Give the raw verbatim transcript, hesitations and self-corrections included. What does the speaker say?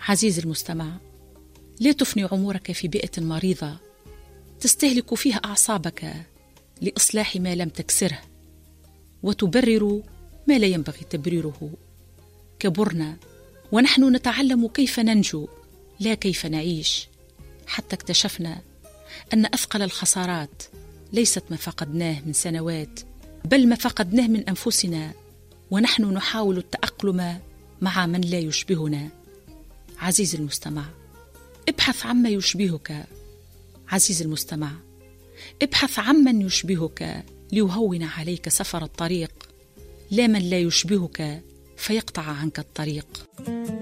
عزيزي المستمع، لا تفني عمرك في بيئة مريضة تستهلك فيها أعصابك لإصلاح ما لم تكسره، وتبرر ما لا ينبغي تبريره. كبرنا ونحن نتعلم كيف ننجو لا كيف نعيش، حتى اكتشفنا أن أثقل الخسارات ليست ما فقدناه من سنوات، بل ما فقدناه من أنفسنا ونحن نحاول التأقلم مع من لا يشبهنا. عزيزي المستمع، ابحث عما يشبهك. عزيزي المستمع، ابحث عمن يشبهك ليهون عليك سفر الطريق، لا من لا يشبهك فيقطع عنك الطريق.